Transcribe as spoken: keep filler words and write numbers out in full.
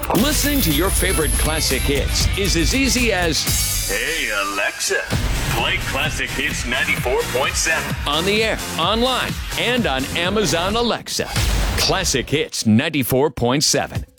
Listening to your favorite classic hits is as easy as, "Hey, Alexa, play Classic Hits ninety-four point seven." On the air, online, and on Amazon Alexa. Classic Hits ninety-four point seven.